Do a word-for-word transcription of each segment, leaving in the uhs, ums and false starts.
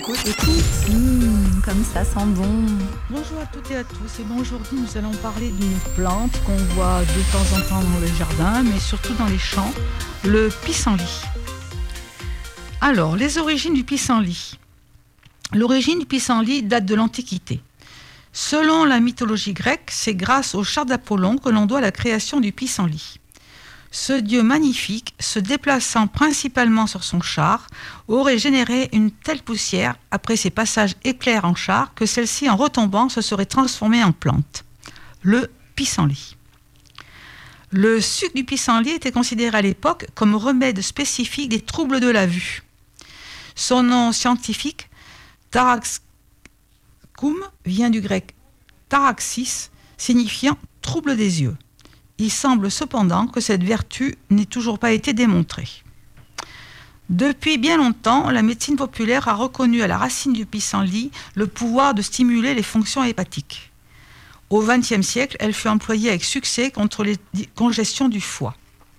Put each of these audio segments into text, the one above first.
écoute, écoute. Mmh, comme ça sent bon. Bonjour à toutes et à tous. Et bon, aujourd'hui, nous allons parler d'une plante qu'on voit de temps en temps dans le jardin, mais surtout dans les champs, le pissenlit. Alors, les origines du pissenlit. L'origine du pissenlit date de l'Antiquité. Selon la mythologie grecque, c'est grâce au char d'Apollon que l'on doit la création du pissenlit. Ce dieu magnifique, se déplaçant principalement sur son char, aurait généré une telle poussière après ses passages éclairs en char que celle-ci, en retombant, se serait transformée en plante. Le pissenlit. Le suc du pissenlit était considéré à l'époque comme remède spécifique des troubles de la vue. Son nom scientifique, Taraxacum, vient du grec taraxis, signifiant trouble des yeux. Il semble cependant que cette vertu n'ait toujours pas été démontrée. Depuis bien longtemps, la médecine populaire a reconnu à la racine du pissenlit le pouvoir de stimuler les fonctions hépatiques. Au vingtième siècle, elle fut employée avec succès contre les congestions du foie.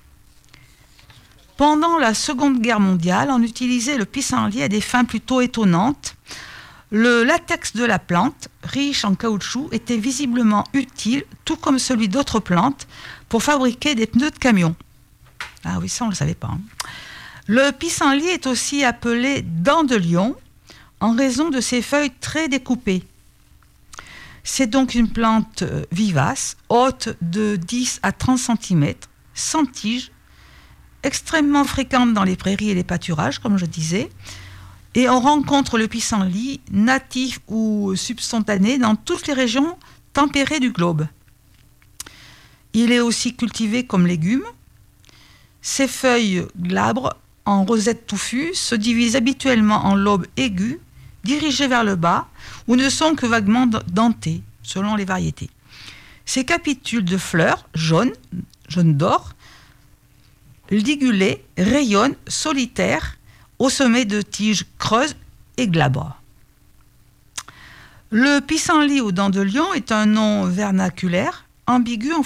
Pendant la Seconde Guerre mondiale, on utilisait le pissenlit à des fins plutôt étonnantes. Le latex de la plante, riche en caoutchouc, était visiblement utile, tout comme celui d'autres plantes, pour fabriquer des pneus de camion. Ah oui, ça on ne le savait pas. Hein. Le pissenlit est aussi appelé dent de lion, en raison de ses feuilles très découpées. C'est donc une plante vivace, haute de dix à trente centimètres, sans tige, extrêmement fréquente dans les prairies et les pâturages, comme je disais. Et on rencontre le pissenlit, natif ou subspontané, dans toutes les régions tempérées du globe. Il est aussi cultivé comme légume. Ses feuilles glabres, en rosette touffue, se divisent habituellement en lobes aigus, dirigés vers le bas, ou ne sont que vaguement dentés, selon les variétés. Ces capitules de fleurs, jaunes, jaunes d'or, ligulées, rayonnent, solitaires, au sommet de tiges creuses et glabres. Le pissenlit aux dents de lion est un nom vernaculaire, ambigu en